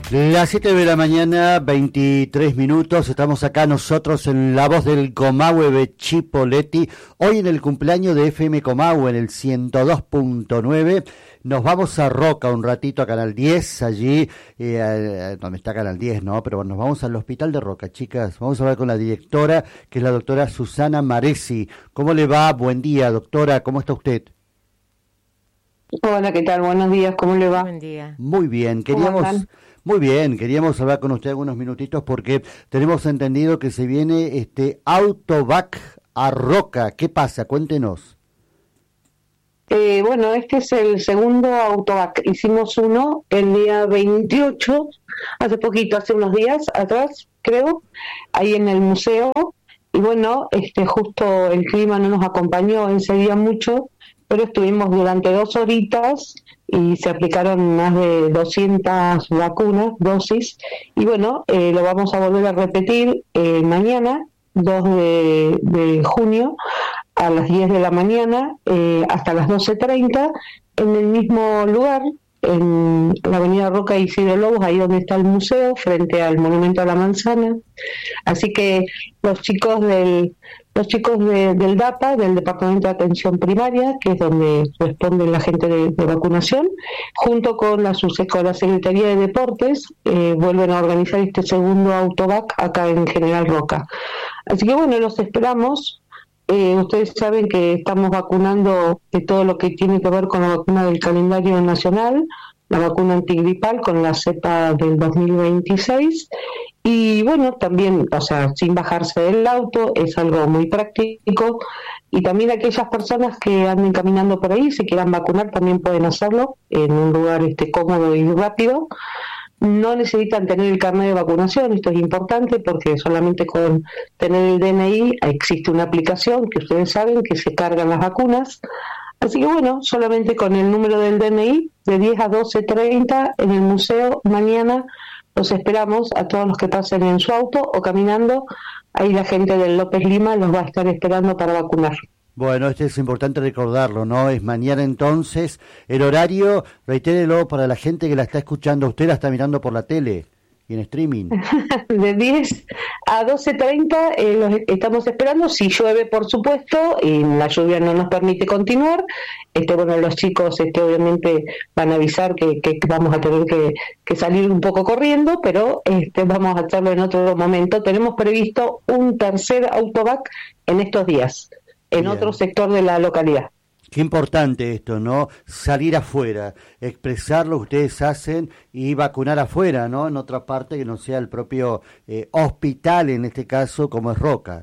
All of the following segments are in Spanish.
Las 7 de la mañana, 23 minutos, estamos acá nosotros en La Voz del Comahue de Chipoleti, hoy en el cumpleaños de FM Comahue en el 102.9, nos vamos a Roca un ratito a Canal 10, allí, donde está Canal 10, ¿no? Pero bueno, nos vamos al Hospital de Roca, chicas, vamos a hablar con la directora, que es la doctora Susana Maresi. ¿Cómo le va? Buen día, doctora, ¿cómo está usted? Hola, ¿qué tal? Buenos días, ¿cómo le va? Buen día. Muy bien, queríamos hablar con usted algunos minutitos porque tenemos entendido que se viene este Autovac a Roca. ¿Qué pasa? Cuéntenos. Bueno, este es el segundo Autovac. Hicimos uno el día 28, hace poquito, hace unos días atrás, creo, ahí en el museo. Y bueno, justo el clima no nos acompañó ese día mucho, pero estuvimos durante 2 horitas y se aplicaron más de 200 vacunas, dosis, y bueno, lo vamos a volver a repetir mañana, 2 de junio, a las 10 de la mañana, hasta las 12:30, en el mismo lugar, en la avenida Roca y Isidro Lobos, ahí donde está el museo, frente al Monumento a la Manzana. Así que los chicos del DAPA, del Departamento de Atención Primaria, que es donde responde la gente de vacunación, junto con la Secretaría de Deportes, vuelven a organizar este segundo Autovac acá en General Roca. Así que bueno, los esperamos. Ustedes saben que estamos vacunando de todo lo que tiene que ver con la vacuna del calendario nacional, la vacuna antigripal con la cepa del 2026, y bueno, también, o sea, sin bajarse del auto, es algo muy práctico, y también aquellas personas que anden caminando por ahí, si quieran vacunar, también pueden hacerlo en un lugar cómodo y rápido. No necesitan tener el carnet de vacunación, esto es importante porque solamente con tener el DNI existe una aplicación que ustedes saben que se cargan las vacunas. Así que bueno, solamente con el número del DNI, de 10 a 12:30 en el museo, mañana los esperamos a todos los que pasen en su auto o caminando. Ahí la gente del López Lima los va a estar esperando para vacunar. Bueno, es importante recordarlo, ¿no? Es mañana entonces. El horario, reitérelo para la gente que la está escuchando. Usted la está mirando por la tele y en streaming. De 10 a 12:30 los estamos esperando. Si llueve, por supuesto, y la lluvia no nos permite continuar, bueno, los chicos obviamente van a avisar que vamos a tener que salir un poco corriendo, pero vamos a hacerlo en otro momento. Tenemos previsto un tercer Autovac en estos días, en Bien. Otro sector de la localidad. Qué importante esto, ¿no? Salir afuera, expresar lo que ustedes hacen y vacunar afuera, ¿no? En otra parte que no sea el propio hospital, en este caso, como es Roca.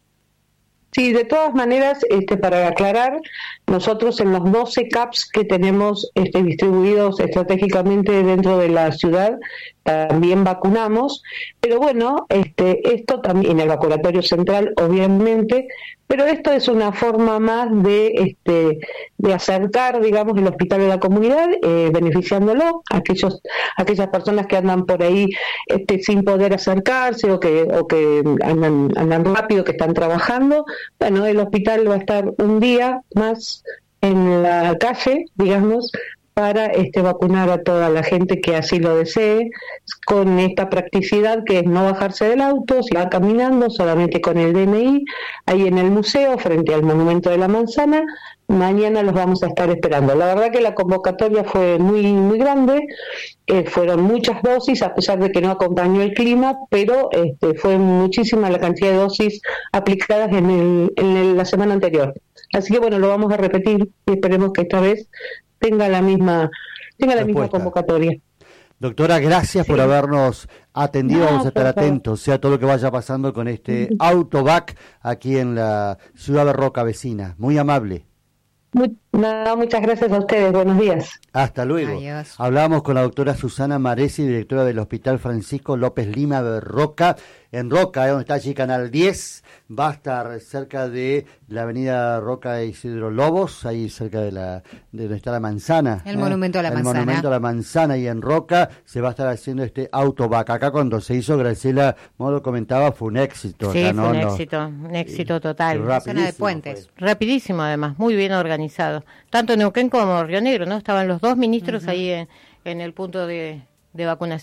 Sí, de todas maneras, para aclarar, nosotros en los 12 CAPS que tenemos distribuidos estratégicamente dentro de la ciudad, también vacunamos, pero bueno, esto también en el vacunatorio central, obviamente, pero esto es una forma más de acercar, digamos, el hospital a la comunidad, beneficiándolo a aquellas personas que andan por ahí sin poder acercarse o que andan rápido, que están trabajando. Bueno, el hospital va a estar un día más en la calle, digamos, para vacunar a toda la gente que así lo desee, con esta practicidad que es no bajarse del auto, si va caminando solamente con el DNI, ahí en el museo, frente al Monumento de la Manzana. Mañana los vamos a estar esperando. La verdad que la convocatoria fue muy, muy grande, fueron muchas dosis, a pesar de que no acompañó el clima, pero fue muchísima la cantidad de dosis aplicadas en la semana anterior. Así que bueno, lo vamos a repetir y esperemos que esta vez tenga la misma convocatoria. Doctora, gracias por habernos atendido. Vamos a estar atentos a todo lo que vaya pasando con este Autovac aquí en la ciudad de Roca vecina. Muy amable. Muchas gracias a ustedes. Buenos días. Hasta luego. Adiós. Hablamos con la doctora Susana Maresi, directora del Hospital Francisco López Lima de Roca. En Roca, donde está allí Canal 10, va a estar cerca de la avenida Roca e Isidro Lobos, ahí cerca de donde está la manzana. El Monumento a la Manzana. El Monumento a la Manzana, y en Roca se va a estar haciendo este Autovac. Acá cuando se hizo, Graciela Modo comentaba, fue un éxito. Sí, acá, fue un éxito total. Zona de Puentes. Rapidísimo, además, muy bien organizado. Tanto Neuquén como Río Negro, ¿no? Estaban los dos ministros ahí en el punto de vacunación.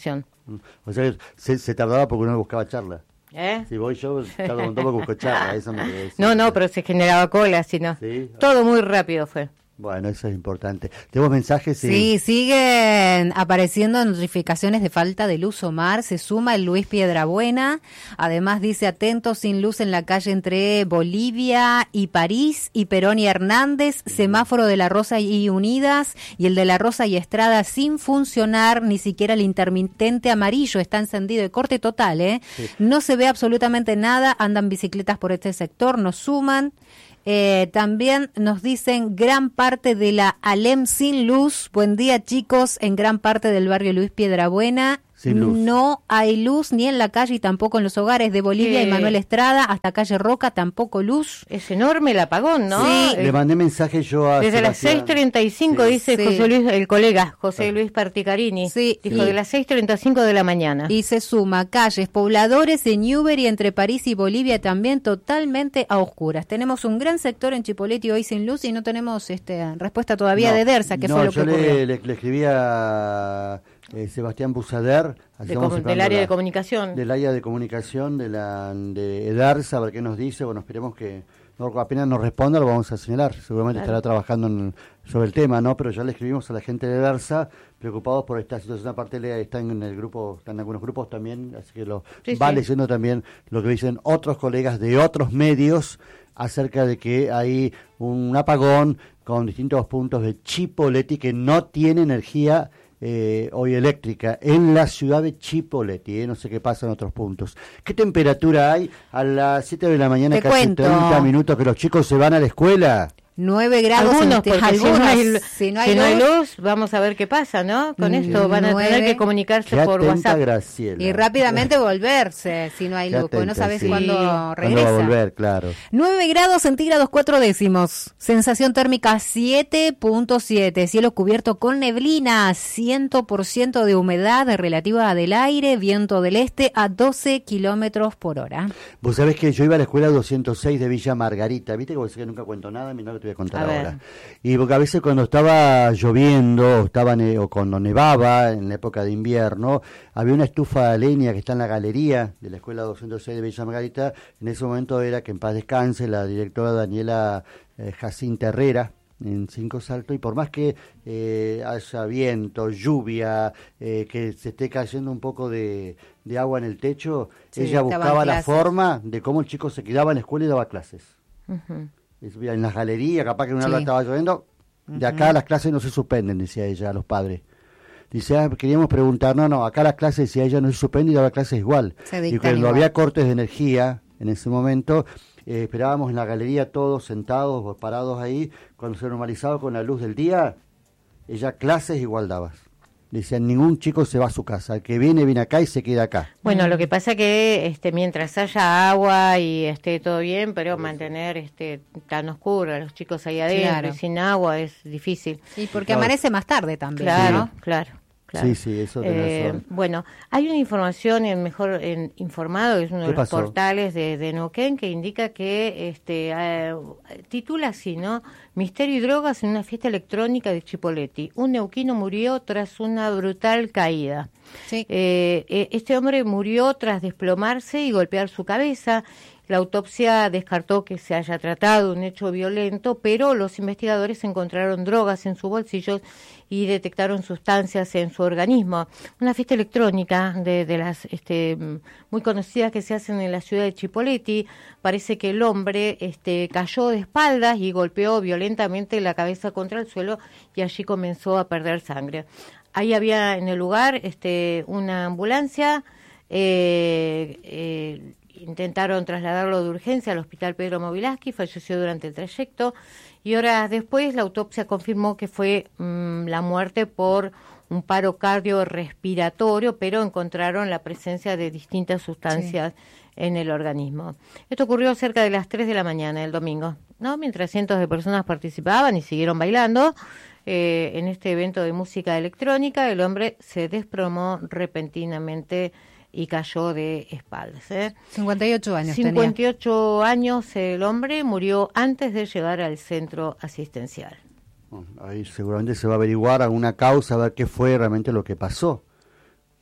O sea, se tardaba porque uno buscaba charla. Si voy yo, tardo un montón porque busco charla. Eso no, pero se generaba cola, sino. ¿Sí? Todo muy rápido fue. Bueno, eso es importante. ¿Tenemos mensajes? Sí, siguen apareciendo notificaciones de falta de luz. Omar, se suma el Luis Piedrabuena. Además dice, atentos, sin luz en la calle entre Bolivia y París y Perón y Hernández, semáforo de La Rosa y Unidas y el de La Rosa y Estrada sin funcionar, ni siquiera el intermitente amarillo está encendido, de corte total, Sí. No se ve absolutamente nada, andan bicicletas por este sector, nos suman. También nos dicen gran parte de la Alem sin luz. Buen día, chicos, en gran parte del barrio Luis Piedrabuena. No hay luz ni en la calle y tampoco en los hogares de Bolivia y Manuel Estrada, hasta calle Roca tampoco luz. Es enorme el apagón, ¿no? Sí. Le mandé mensaje yo a desde las 6:35 dice José Luis, el colega José Luis Particarini. Dijo de las 6:35 de la mañana. Y se suma calles, pobladores en Newbery entre París y Bolivia también totalmente a oscuras. Tenemos un gran sector en Chipoleti hoy sin luz y no tenemos respuesta todavía de DERSA, que fue lo que ocurrió. Yo le escribí a Sebastián Busader, del área de comunicación. Del área de comunicación de DERSA, a ver qué nos dice. Bueno, esperemos que apenas nos responda, lo vamos a señalar. Seguramente estará trabajando sobre el tema, ¿no? Pero ya le escribimos a la gente de DERSA, preocupados por esta situación. Aparte, están en el grupo, están en algunos grupos también, así que leyendo también lo que dicen otros colegas de otros medios acerca de que hay un apagón con distintos puntos de Chipoleti que no tiene energía hoy eléctrica en la ciudad de Chipoleti, no sé qué pasa en otros puntos. ¿Qué temperatura hay a las 7 de la mañana, casi 30 minutos que los chicos se van a la escuela? 9 grados. Si no hay luz, vamos a ver qué pasa, ¿no? Con esto van a tener que comunicarse por WhatsApp. Graciela. Y rápidamente volverse si no hay luz, porque no sabes cuándo regresa. ¿Cuándo va a volver? Claro. 9 grados centígrados 4 décimos. Sensación térmica 7.7. Cielo cubierto con neblina. 100% de humedad relativa del aire. Viento del este a 12 kilómetros por hora. Vos sabés que yo iba a la escuela 206 de Villa Margarita. ¿Viste que nunca cuento nada? Mi novio te voy a contar ahora. Y porque a veces cuando estaba lloviendo o cuando nevaba en la época de invierno, había una estufa de leña que está en la galería de la escuela 206 de Villa Margarita. En ese momento era, que en paz descanse, la directora Daniela Jacinta Herrera, en Cinco Saltos, y por más que haya viento, lluvia, que se esté cayendo un poco de agua en el techo, ella buscaba la forma de cómo el chico se quedaba en la escuela y daba clases. En las galerías, capaz que una hora estaba lloviendo, de acá las clases no se suspenden, decía ella a los padres. Dice, queríamos preguntar, no, acá las clases, decía ella, no se suspenden y daba clases igual. Y cuando había cortes de energía en ese momento, esperábamos en la galería todos sentados o parados ahí, cuando se normalizaba con la luz del día, ella clases igual daba. Decían, ningún chico se va a su casa, el que viene acá y se queda acá. Bueno, lo que pasa que mientras haya agua y esté todo bien, pero mantener tan oscuro, los chicos ahí adentro y sin agua es difícil. Y porque amanece más tarde también. Claro, claro. Claro. Sí, eso tenés razón. Bueno, hay una información en Informado, que es uno de los portales de Neuquén, que indica que titula así, ¿no? Misterio y drogas en una fiesta electrónica de Chipoleti. Un neuquino murió tras una brutal caída. Sí. Este hombre murió tras desplomarse y golpear su cabeza. La autopsia descartó que se haya tratado de un hecho violento, pero los investigadores encontraron drogas en sus bolsillos y detectaron sustancias en su organismo. Una fiesta electrónica de las muy conocidas que se hacen en la ciudad de Chipoleti. Parece que el hombre cayó de espaldas y golpeó violentamente la cabeza contra el suelo y allí comenzó a perder sangre. Ahí había en el lugar una ambulancia. Intentaron trasladarlo de urgencia al hospital Pedro Mobilaski, falleció durante el trayecto y horas después la autopsia confirmó que fue la muerte por un paro cardiorrespiratorio, pero encontraron la presencia de distintas sustancias en el organismo. Esto ocurrió cerca de las 3 de la mañana del domingo, ¿no? Mientras cientos de personas participaban y siguieron bailando en este evento de música electrónica, el hombre se desplomó repentinamente y cayó de espaldas. 58 años 58 años el hombre, murió antes de llegar al centro asistencial. Ahí seguramente se va a averiguar alguna causa, a ver qué fue realmente lo que pasó.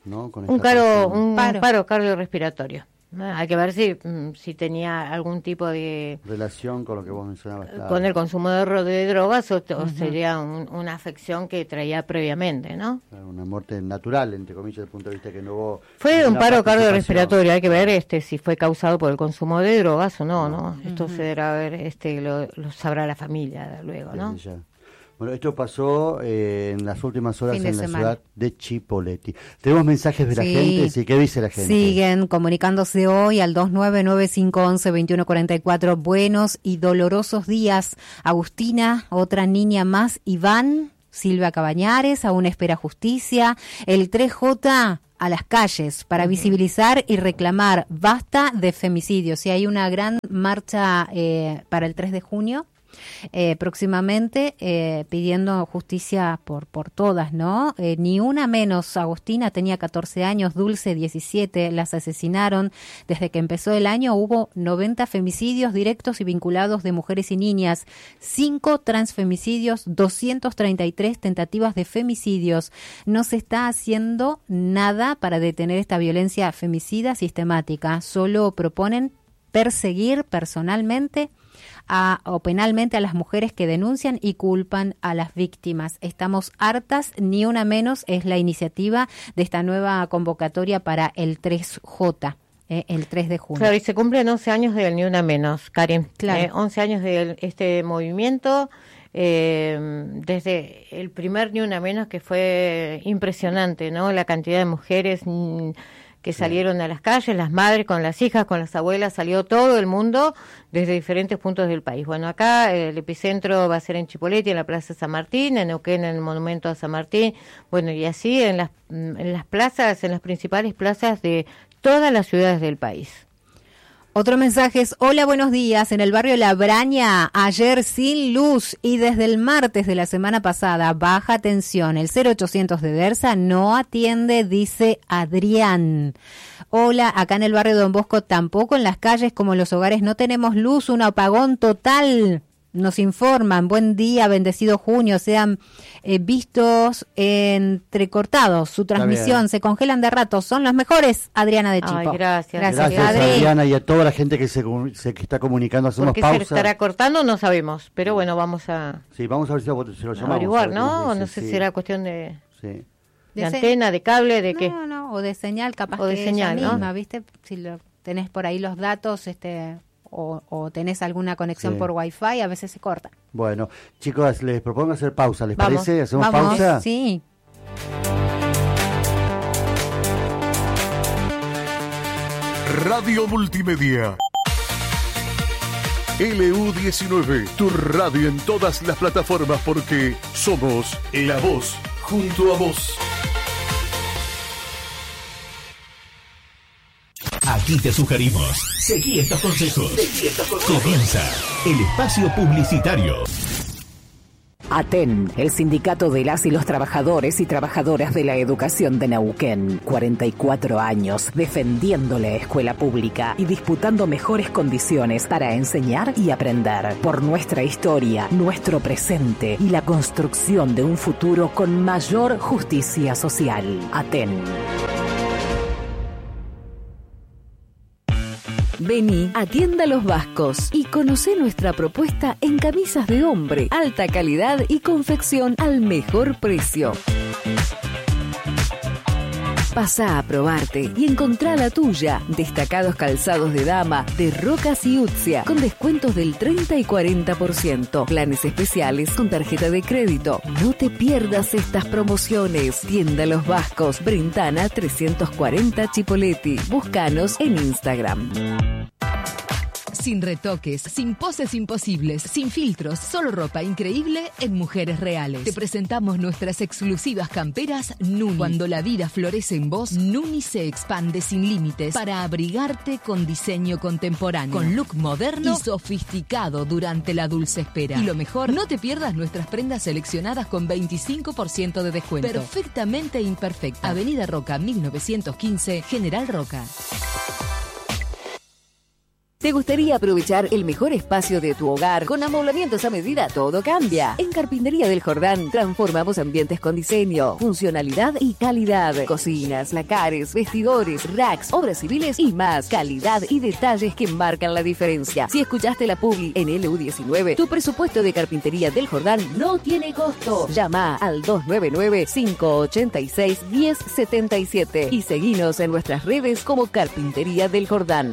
¿no? Con un paro cardiorrespiratorio. Hay que ver si tenía algún tipo de relación con lo que vos mencionabas. Claro. Con el consumo de drogas o sería una afección que traía previamente, ¿no? Una muerte natural, entre comillas, desde el punto de vista que no hubo... Fue un paro cardiorrespiratorio, hay que ver si fue causado por el consumo de drogas o no. Esto se deberá ver, lo sabrá la familia luego, ¿no? Ya. Bueno, esto pasó en las últimas horas en la ciudad de Chipoleti. Tenemos mensajes de la gente, ¿sí? ¿Qué dice la gente? Siguen comunicándose hoy al 2995112144. Buenos y dolorosos días. Agustina, otra niña más. Iván, Silvia Cabañares, aún espera justicia. El 3J a las calles para visibilizar y reclamar basta de femicidios. Y hay una gran marcha para el 3 de junio. Próximamente pidiendo justicia por todas, ¿no? Ni una menos. Agustina tenía 14 años, Dulce 17, las asesinaron. Desde que empezó el año hubo 90 femicidios directos y vinculados de mujeres y niñas, 5 transfemicidios, 233 tentativas de femicidios. No se está haciendo nada para detener esta violencia femicida sistemática, solo proponen perseguir personalmente o penalmente a las mujeres que denuncian y culpan a las víctimas. Estamos hartas, ni una menos, es la iniciativa de esta nueva convocatoria para el 3J. El 3 de junio. Claro, y se cumplen 11 años del Ni Una Menos, Karen. Claro. 11 años de este movimiento, desde el primer Ni Una Menos, que fue impresionante, ¿no? La cantidad de mujeres que salieron a las calles, las madres con las hijas, con las abuelas, salió todo el mundo desde diferentes puntos del país. Bueno, acá el epicentro va a ser en Chipoleti, en la Plaza San Martín, en Neuquén, en el Monumento a San Martín, bueno, y así en las plazas, en las principales plazas de todas las ciudades del país. Otro mensaje es: hola, buenos días. En el barrio La Braña, ayer sin luz y desde el martes de la semana pasada, baja tensión. El 0800 de Dersa no atiende, dice Adrián. Hola, acá en el barrio Don Bosco tampoco en las calles como en los hogares no tenemos luz, un apagón total. Nos informan, buen día, bendecido junio, sean vistos entrecortados, su transmisión, se congelan de rato, son los mejores. Adriana de Chipo. Ay, gracias. Gracias Adriana, y a toda la gente que se está comunicando. Hacemos pausa. ¿Por qué se estará cortando? No sabemos, pero bueno, vamos a... Sí, vamos a ver si lo llamamos. Averiguar, ¿no? No sé si será cuestión de... Sí. ¿De antena, de cable, de qué? No, o de señal, capaz o de que señal, ella misma, ¿no? ¿Viste? Si tenés por ahí los datos, o tenés alguna conexión por Wi-Fi, a veces se corta. Bueno, chicos, les propongo hacer pausa, ¿les vamos, parece? ¿Hacemos vamos, pausa? Sí. Radio Multimedia. LU19, tu radio en todas las plataformas porque somos la voz junto a vos. Aquí te sugerimos, seguí estos consejos. Comienza el espacio publicitario. ATEN, el sindicato de las y los trabajadores y trabajadoras de la educación de Neuquén. 44 años defendiendo la escuela pública y disputando mejores condiciones para enseñar y aprender. Por nuestra historia, nuestro presente y la construcción de un futuro con mayor justicia social. ATEN. Vení a Tienda Los Vascos y conocé nuestra propuesta en camisas de hombre, alta calidad y confección al mejor precio. Pasá a probarte y encontrá la tuya. Destacados calzados de dama de Rocas y Utzia con descuentos del 30 y 40%. Planes especiales con tarjeta de crédito. No te pierdas estas promociones. Tienda Los Vascos, Brintana 340 Chipoleti. Búscanos en Instagram. Sin retoques, sin poses imposibles, sin filtros, solo ropa increíble en Mujeres Reales. Te presentamos nuestras exclusivas camperas Nuni. Cuando la vida florece en vos, Nuni se expande sin límites para abrigarte con diseño contemporáneo, con look moderno y sofisticado durante la dulce espera. Y lo mejor, no te pierdas nuestras prendas seleccionadas con 25% de descuento. Perfectamente imperfecta. Avenida Roca 1915, General Roca. ¿Te gustaría aprovechar el mejor espacio de tu hogar con amoblamientos a medida? Todo cambia. En Carpintería del Jordán transformamos ambientes con diseño, funcionalidad y calidad. Cocinas, lacares, vestidores, racks, obras civiles y más. Calidad y detalles que marcan la diferencia. Si escuchaste la publi en LU19, tu presupuesto de Carpintería del Jordán no tiene costo. Llama al 299-586-1077 y seguinos en nuestras redes como Carpintería del Jordán.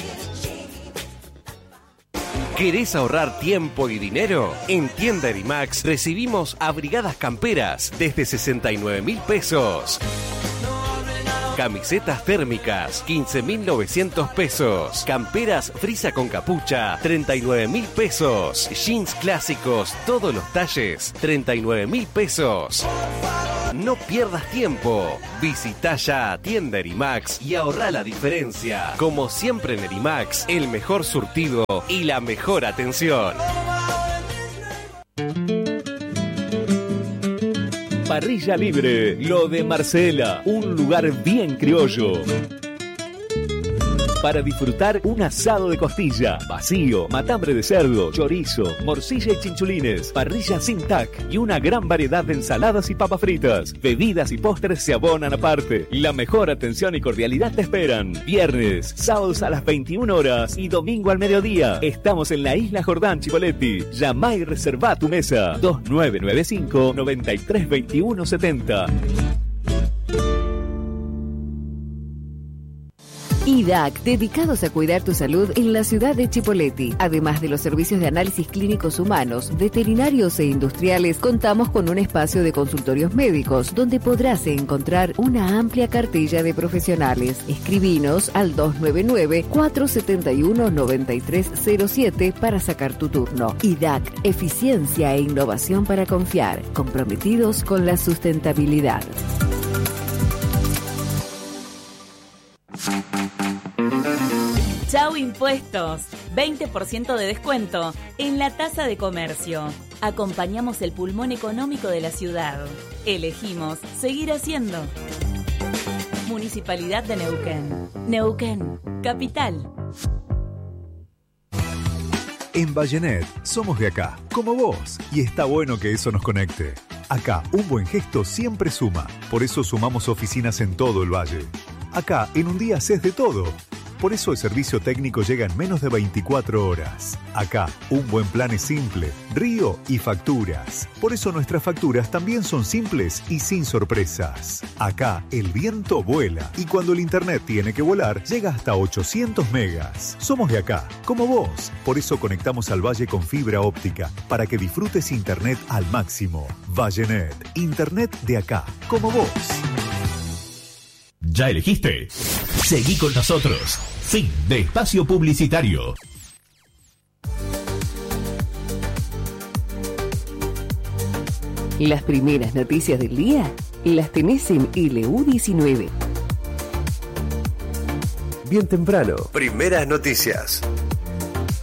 ¿Querés ahorrar tiempo y dinero? En Tienda Erimax recibimos abrigadas camperas desde 69.000 pesos. Camisetas térmicas, 15.900 pesos. Camperas frisa con capucha, 39.000 pesos. Jeans clásicos, todos los talles, 39.000 pesos. No pierdas tiempo. Visita ya Tienda Erimax y ahorra la diferencia. Como siempre en Erimax, el mejor surtido y la mejor atención. Parrilla Libre, lo de Marcela, un lugar bien criollo. Para disfrutar un asado de costilla, vacío, matambre de cerdo, chorizo, morcilla y chinchulines, parrilla sin tac y una gran variedad de ensaladas y papas fritas. Bebidas y postres se abonan aparte. La mejor atención y cordialidad te esperan. Viernes, sábados a las 21 horas y domingo al mediodía. Estamos en la Isla Jordán, Chipoleti. Llama y reserva tu mesa. 2995-932170. IDAC, dedicados a cuidar tu salud en la ciudad de Chipoleti. Además de los servicios de análisis clínicos humanos, veterinarios e industriales, contamos con un espacio de consultorios médicos donde podrás encontrar una amplia cartilla de profesionales. Escribinos al 299-471-9307 para sacar tu turno. IDAC, eficiencia e innovación para confiar, comprometidos con la sustentabilidad. Chau Impuestos, 20% de descuento en la tasa de comercio. Acompañamos el pulmón económico de la ciudad. Elegimos seguir haciendo. Municipalidad de Neuquén. Neuquén, capital. En Vallenet somos de acá, como vos, y está bueno que eso nos conecte. Acá, un buen gesto siempre suma, por eso sumamos oficinas en todo el valle. Acá, en un día haces de todo. Por eso el servicio técnico llega en menos de 24 horas. Acá, un buen plan es simple, río y facturas. Por eso nuestras facturas también son simples y sin sorpresas. Acá, el viento vuela y cuando el internet tiene que volar, llega hasta 800 megas. Somos de acá, como vos. Por eso conectamos al valle con fibra óptica, para que disfrutes internet al máximo. Vallenet, internet de acá, como vos. ¿Ya elegiste? Seguí con nosotros. Fin de espacio publicitario. Las primeras noticias del día las tenés en LU19. Bien temprano. Primeras noticias.